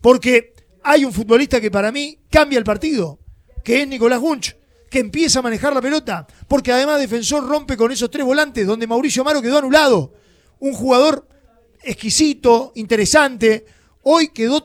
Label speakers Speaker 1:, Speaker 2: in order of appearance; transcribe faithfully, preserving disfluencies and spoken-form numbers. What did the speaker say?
Speaker 1: Porque hay un futbolista que para mí cambia el partido, que es Nicolás Wunsch, que empieza a manejar la pelota, porque además Defensor rompe con esos tres volantes, donde Mauricio Amaro quedó anulado. Un jugador exquisito, interesante, hoy quedó